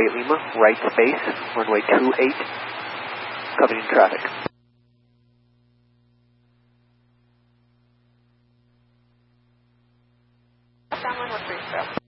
8 Lima, right space, runway 28, coming in traffic. Down 113,